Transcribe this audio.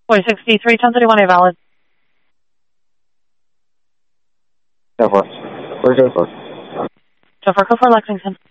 463, 1031, valid. Go for. Where's your for? So for Lexington.